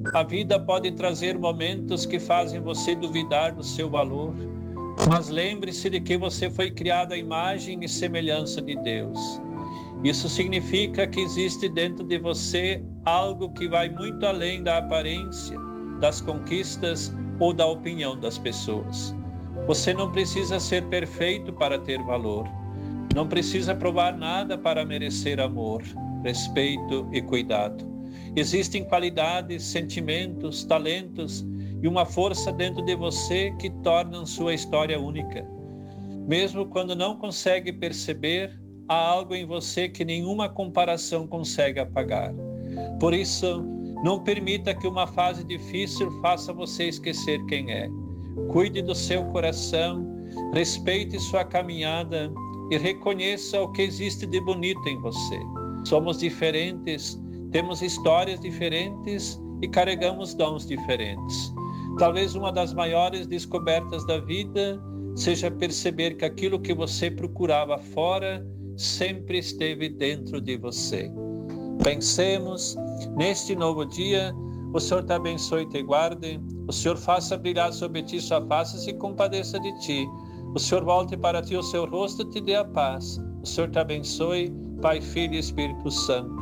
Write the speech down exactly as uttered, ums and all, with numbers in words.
A vida pode trazer momentos que fazem você duvidar do seu valor, mas lembre-se de que você foi criado à imagem e semelhança de Deus. Isso significa que existe dentro de você algo que vai muito além da aparência, das conquistas ou da opinião das pessoas. Você não precisa ser perfeito para ter valor. Não precisa provar nada para merecer amor, respeito e cuidado. Existem qualidades, sentimentos, talentos e uma força dentro de você que tornam sua história única. Mesmo quando não consegue perceber, há algo em você que nenhuma comparação consegue apagar. Por isso, não permita que uma fase difícil faça você esquecer quem é. Cuide do seu coração, respeite sua caminhada e reconheça o que existe de bonito em você. Somos diferentes, temos histórias diferentes e carregamos dons diferentes. Talvez uma das maiores descobertas da vida seja perceber que aquilo que você procurava fora sempre esteve dentro de você. Pensemos neste novo dia. O Senhor te abençoe e te guarde. O Senhor faça brilhar sobre ti sua face e se compadeça de ti. O Senhor volte para ti o seu rosto e te dê a paz. O Senhor te abençoe, Pai, Filho e Espírito Santo.